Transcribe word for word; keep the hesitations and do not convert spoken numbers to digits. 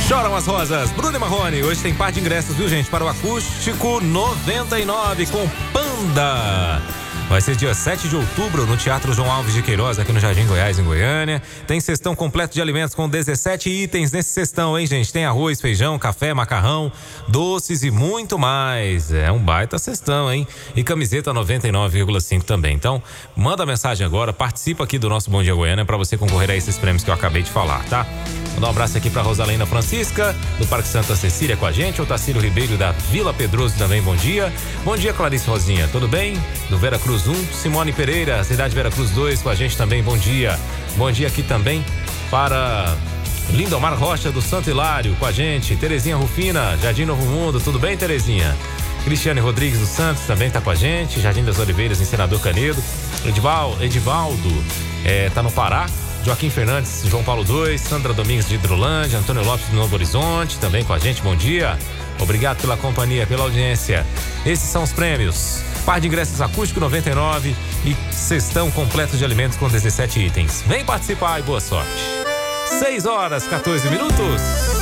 Choram as rosas, Bruno e Marrone. Hoje tem par de ingressos, viu, gente? Para o Acústico noventa e nove com Panda. Vai ser dia sete de outubro no Teatro João Alves de Queiroz, aqui no Jardim Goiás, em Goiânia. Tem cestão completo de alimentos com dezessete itens nesse cestão, hein, gente? Tem arroz, feijão, café, macarrão, doces e muito mais. É um baita cestão, hein? E camiseta noventa e nove vírgula cinco também. Então, manda mensagem agora, participa aqui do nosso Bom Dia Goiânia para você concorrer a esses prêmios que eu acabei de falar, tá? Mandar um abraço aqui para Rosalina Francisca, do Parque Santa Cecília com a gente. O Tacílio Ribeiro da Vila Pedroso também, bom dia. Bom dia, Clarice Rosinha, tudo bem? Do Vera Cruz um, Simone Pereira, Cidade Vera Cruz dois com a gente também, bom dia. Bom dia aqui também para Lindomar Rocha do Santo Hilário com a gente. Terezinha Rufina, Jardim Novo Mundo, tudo bem, Terezinha? Cristiane Rodrigues dos Santos também tá com a gente. Jardim das Oliveiras, em Senador Canedo. Edival, Edivaldo, é, tá no Pará. Joaquim Fernandes, João Paulo dois, Sandra Domingues de Hidrolândia, Antônio Lopes do Novo Horizonte, também com a gente, bom dia. Obrigado pela companhia, pela audiência. Esses são os prêmios. Par de ingressos Acústico noventa e nove e cestão completo de alimentos com dezessete itens. Vem participar e boa sorte. seis horas, quatorze minutos.